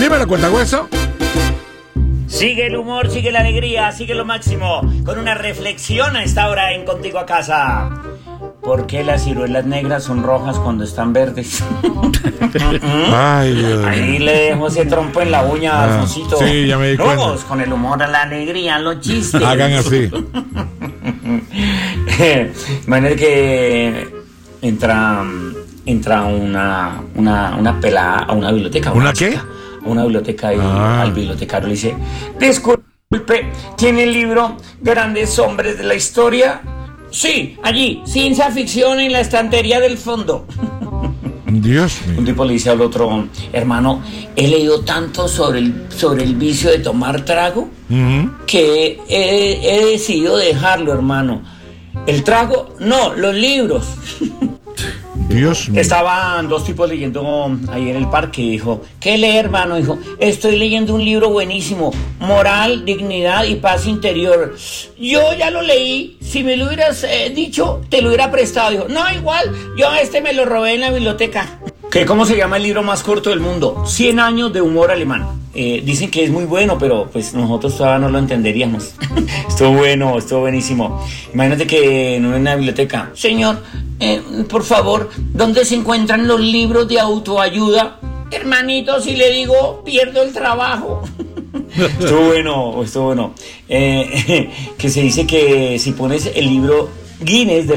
Dímelo, Cuentagüeso. Sigue el humor, sigue la alegría, sigue lo máximo. Con una reflexión a esta hora en Contigo a Casa. ¿Por qué las ciruelas negras son rojas cuando están verdes? Ay, Dios. Ahí le dejo ese trompo en la uña, Alfonsito. Sí, ya me di cuenta. Vamos con el humor, a la alegría, los chistes. Hagan así. Imagínate que entra una pelada a una biblioteca. ¿Una qué? A una biblioteca y al bibliotecario le dice: disculpe, ¿tiene el libro Grandes Hombres de la Historia? Sí, allí, ciencia ficción en la estantería del fondo. Dios mío. Un tipo le dice al otro: hermano, he leído tanto sobre el vicio de tomar trago que he decidido dejarlo, hermano. ¿El trago? No, los libros. Dios mío. Estaban dos tipos leyendo ahí en el parque y dijo: ¿qué lee, hermano? Dijo: estoy leyendo un libro buenísimo, Moral, Dignidad y Paz Interior. Yo ya lo leí, si me lo hubieras dicho, te lo hubiera prestado. Dijo: no, igual, yo me lo robé en la biblioteca. ¿Cómo se llama el libro más corto del mundo? 100 años de humor alemán. Dicen que es muy bueno, pero pues nosotros todavía no lo entenderíamos. Estuvo bueno, estuvo buenísimo. Imagínate que en una biblioteca: señor, por favor, ¿dónde se encuentran los libros de autoayuda? Hermanito, si le digo, pierdo el trabajo. Estuvo bueno. Que se dice que si pones el libro Guinness de